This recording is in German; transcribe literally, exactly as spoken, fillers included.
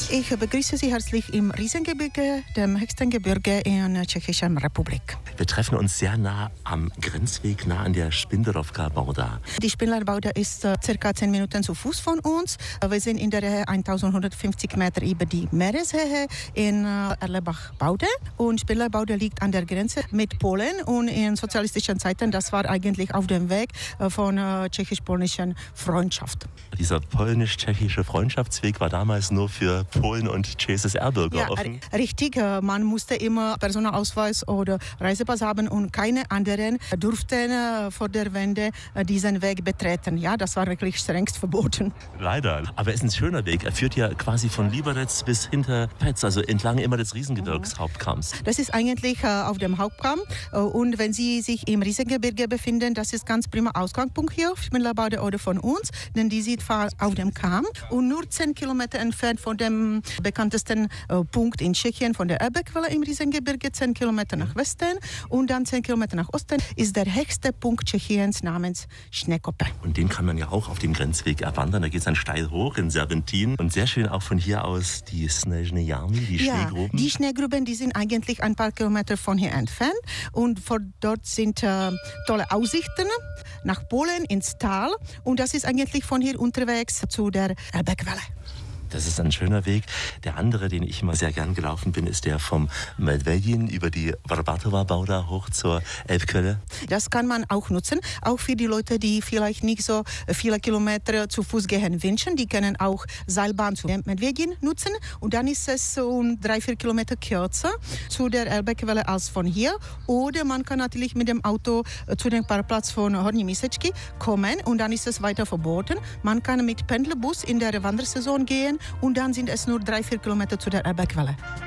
Ich begrüße Sie herzlich im Riesengebirge, dem höchsten Gebirge in der Tschechischen Republik. Wir treffen uns sehr nah am Grenzweg, nah an der Špindlerovka Bauda. Die Špindlerovka ist äh, circa zehn Minuten zu Fuß von uns. Wir sind in der Höhe eintausendeinhundertfünfzig Meter über die Meereshöhe in äh, Erlebach-Baude. Und Špindlerovka liegt an der Grenze mit Polen. Und in sozialistischen Zeiten, das war eigentlich auf dem Weg äh, von äh, tschechisch-polnischen Freundschaft. Dieser polnisch-tschechische Freundschaftsweg war damals nur für Polen und C S S R-Bürger ja, offen? Richtig. Man musste immer Personalausweis oder Reisepass haben und keine anderen durften vor der Wende diesen Weg betreten. Ja, das war wirklich strengst verboten. Leider. Aber es ist ein schöner Weg. Er führt ja quasi von Liberec bis hinter Petz, also entlang immer des Riesengebirgshauptkamms. Das ist eigentlich auf dem Hauptkamm. Und wenn Sie sich im Riesengebirge befinden, das ist ganz prima Ausgangspunkt hier, Špindlerovka oder von uns, denn die sieht auf dem Kamm und nur zehn Kilometer entfernt von dem bekanntesten äh, Punkt in Tschechien, von der Elbequelle im Riesengebirge, zehn Kilometer nach Westen und dann zehn Kilometer nach Osten, ist der höchste Punkt Tschechiens namens Schneekoppe. Und den kann man ja auch auf dem Grenzweg erwandern. Da geht es dann steil hoch in Serpentin. Und sehr schön auch von hier aus die Snežné Jámy, die ja, Schneegruben. Die Schneegruben, die sind eigentlich ein paar Kilometer von hier entfernt. Und von dort sind äh, tolle Aussichten nach Polen ins Tal. Und das ist eigentlich von hier unterwegs zu der Elbequelle. Das ist ein schöner Weg. Der andere, den ich immer sehr gern gelaufen bin, ist der vom Medvedin über die Vrbatowa Bauda hoch zur Elbquelle. Das kann man auch nutzen, auch für die Leute, die vielleicht nicht so viele Kilometer zu Fuß gehen wünschen. Die können auch Seilbahn zu Medvedin nutzen und dann ist es um drei, vier Kilometer kürzer zu der Elbequelle als von hier. Oder man kann natürlich mit dem Auto zu dem Parkplatz von Horní Místečky kommen und dann ist es weiter verboten. Man kann mit Pendlerbus in der Wandersaison gehen und dann sind es nur drei, vier Kilometer zu der Elbequelle.